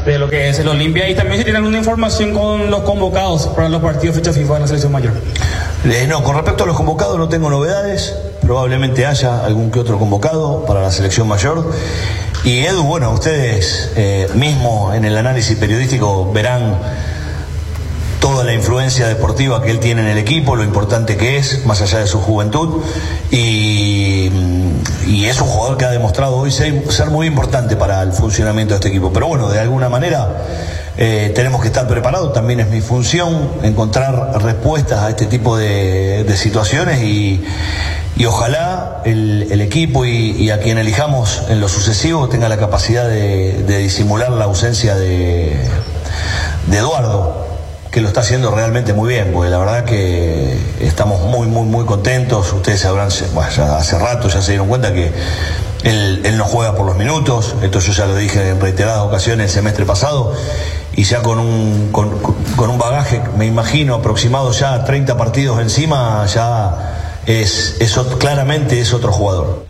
de lo que es el Olimpia, y también si tienen alguna información con los convocados para los partidos fecha FIFA de la selección mayor. No, con respecto a los convocados no tengo novedades, probablemente haya algún que otro convocado para la selección mayor. Y Edu, bueno, ustedes mismo en el análisis periodístico verán toda la influencia deportiva que él tiene en el equipo, lo importante que es, más allá de su juventud, y es un jugador que ha demostrado hoy ser muy importante para el funcionamiento de este equipo. Pero bueno, de alguna manera tenemos que estar preparados, también es mi función encontrar respuestas a este tipo de situaciones, y ojalá el equipo y a quien elijamos en lo sucesivo tenga la capacidad de disimular la ausencia de Eduardo, que lo está haciendo realmente muy bien, porque la verdad que estamos muy contentos. Ustedes sabrán, ya hace rato ya se dieron cuenta que él no juega por los minutos. Esto yo ya lo dije en reiteradas ocasiones el semestre pasado, y ya con un bagaje, me imagino, aproximado ya a 30 partidos encima, ya claramente es otro jugador.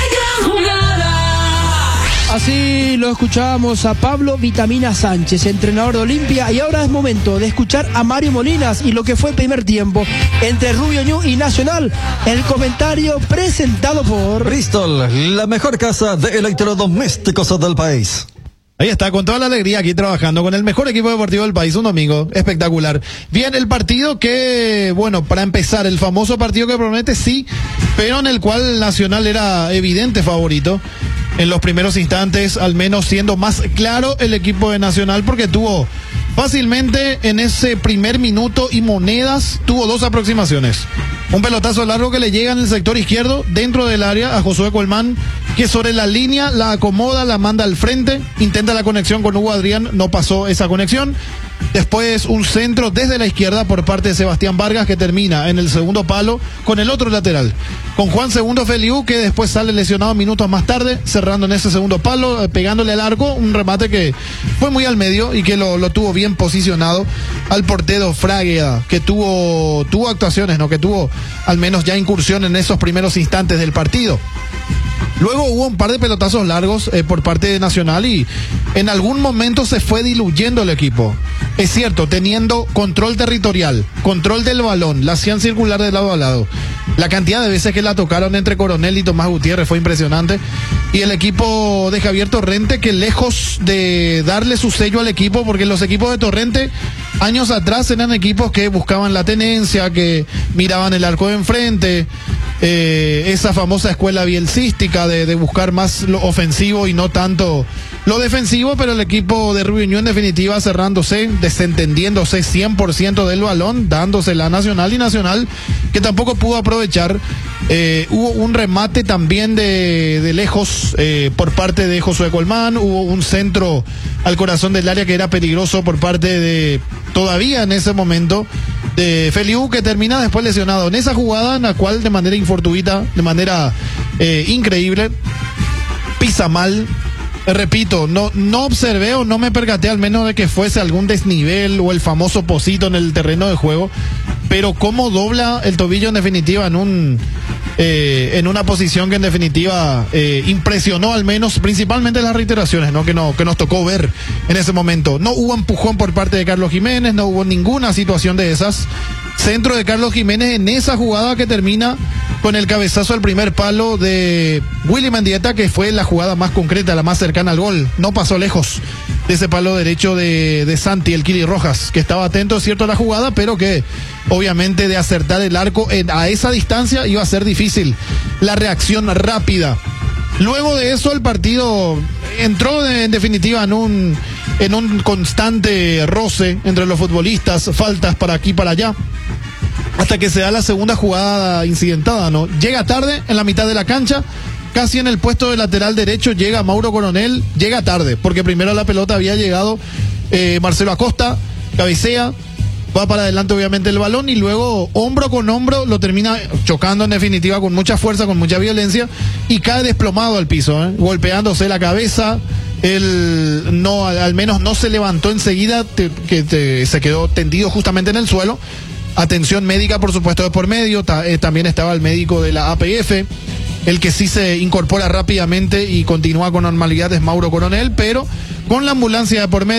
Así lo escuchábamos a Pablo Vitamina Sánchez, entrenador de Olimpia, y ahora es momento de escuchar a Mario Molinas y lo que fue el primer tiempo entre Rubio Ñu y Nacional. El comentario presentado por Bristol, la mejor casa de electrodomésticos del país. Ahí está, con toda la alegría aquí trabajando con el mejor equipo deportivo del país, un domingo espectacular. Bien, el partido que, bueno, para empezar, el famoso partido que promete, sí, pero en el cual Nacional era evidente favorito. En los primeros instantes, al menos siendo más claro el equipo de Nacional, porque tuvo fácilmente en ese primer minuto y monedas, tuvo dos aproximaciones. Un pelotazo largo que le llega en el sector izquierdo, dentro del área, a Josué Colmán, que sobre la línea la acomoda, la manda al frente, intenta la conexión con Hugo Adrián, no pasó esa conexión. Después un centro desde la izquierda por parte de Sebastián Vargas, que termina en el segundo palo con el otro lateral, con Juan Segundo Feliu, que después sale lesionado minutos más tarde, cerrando en ese segundo palo, pegándole al arco, un remate que fue muy al medio y que lo tuvo bien posicionado al portero Fragueda, que tuvo actuaciones, ¿no? Que tuvo al menos ya incursión en esos primeros instantes del partido. Luego hubo un par de pelotazos largos por parte de Nacional, y en algún momento se fue diluyendo el equipo. Es cierto, teniendo control territorial, control del balón, la hacían circular de lado a lado. La cantidad de veces que la tocaron entre Coronel y Tomás Gutiérrez fue impresionante. Y el equipo de Javier Torrente, que lejos de darle su sello al equipo, porque los equipos de Torrente años atrás eran equipos que buscaban la tenencia, que miraban el arco de enfrente, esa famosa escuela bielcística de buscar más lo ofensivo y no tanto lo defensivo, pero el equipo de Rubio Ñu en definitiva cerrándose, desentendiéndose 100% del balón, dándosela a Nacional, y Nacional que tampoco pudo aprovechar. Hubo un remate también de lejos por parte de Josué Colmán, hubo un centro al corazón del área que era peligroso por parte de, todavía en ese momento, de Feliu, que termina después lesionado en esa jugada, en la cual de manera infortuita, de manera increíble, pisa mal. Repito, no observé o no me percaté al menos de que fuese algún desnivel o el famoso posito en el terreno de juego, pero cómo dobla el tobillo en definitiva en una posición que en definitiva impresionó, al menos principalmente las reiteraciones, ¿no? que nos tocó ver en ese momento. No hubo empujón por parte de Carlos Jiménez, no hubo ninguna situación de esas. Centro de Carlos Jiménez en esa jugada que termina con el cabezazo al primer palo de Willy Mendieta, que fue la jugada más concreta, la más cercana al gol. No pasó lejos de ese palo derecho de Santi, el Kili Rojas, que estaba atento, es cierto, a la jugada, pero que obviamente de acertar el arco a esa distancia iba a ser difícil la reacción rápida. Luego de eso el partido entró en definitiva en un constante roce entre los futbolistas, faltas para aquí y para allá, hasta que se da la segunda jugada incidentada, ¿no? Llega tarde en la mitad de la cancha, casi en el puesto de lateral derecho llega Mauro Coronel, llega tarde, porque primero la pelota había llegado Marcelo Acosta, cabecea, va para adelante obviamente el balón, y luego hombro con hombro lo termina chocando en definitiva con mucha fuerza, con mucha violencia, y cae desplomado al piso, golpeándose la cabeza. Él no, al menos no se levantó enseguida, se quedó tendido justamente en el suelo. Atención médica, por supuesto, de por medio. También estaba el médico de la APF. El que sí se incorpora rápidamente y continúa con normalidad es Mauro Coronel, pero con la ambulancia de por medio.